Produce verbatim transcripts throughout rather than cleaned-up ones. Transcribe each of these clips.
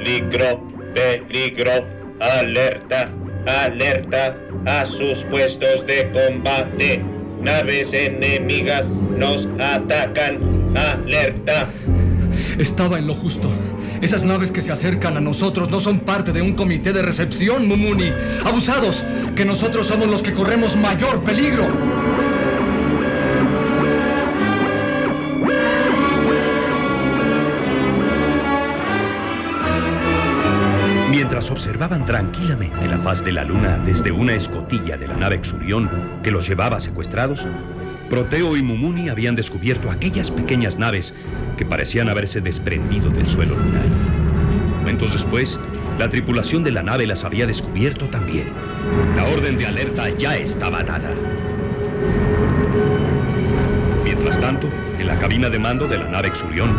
Peligro, peligro, alerta, alerta a sus puestos de combate. Naves enemigas nos atacan, alerta. Estaba en lo justo. Esas naves que se acercan a nosotros no son parte de un comité de recepción, Mumuni. Abusados, que nosotros somos los que corremos mayor peligro. Mientras observaban tranquilamente la faz de la luna desde una escotilla de la nave Exurión que los llevaba secuestrados, Proteo y Mumuni habían descubierto aquellas pequeñas naves que parecían haberse desprendido del suelo lunar. Momentos después, la tripulación de la nave las había descubierto también. La orden de alerta ya estaba dada. Mientras tanto, en la cabina de mando de la nave Exurión,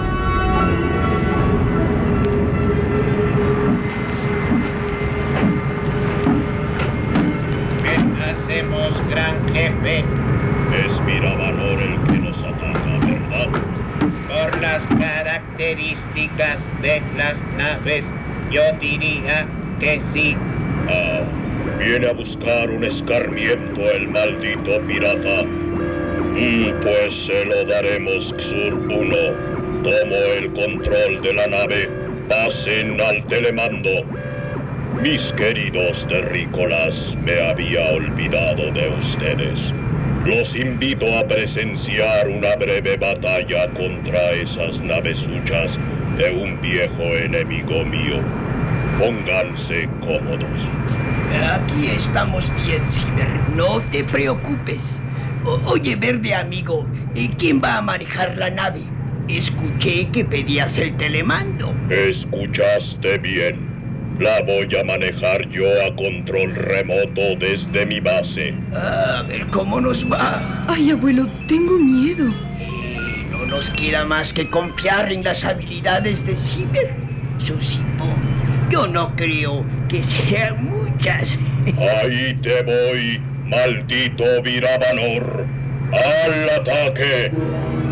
hacemos, gran jefe? Es Miravalor el que nos ataca, ¿verdad? Por las características de las naves, yo diría que sí. Ah, viene a buscar un escarmiento el maldito pirata. Mm, pues se lo daremos, Xur uno. Tomo el control de la nave. Pasen al telemando. Mis queridos terrícolas, me había olvidado de ustedes. Los invito a presenciar una breve batalla contra esas naves suyas de un viejo enemigo mío. Pónganse cómodos. Aquí estamos bien, Ciber. No te preocupes. O- Oye, verde amigo, ¿quién va a manejar la nave? Escuché que pedías el telemando. Escuchaste bien. La voy a manejar yo a control remoto desde mi base. A ver cómo nos va. Ay, abuelo, tengo miedo. Eh, no nos queda más que confiar en las habilidades de Ciber. Susipón, yo no creo que sean muchas. Ahí te voy, maldito Viravanor. ¡Al ataque!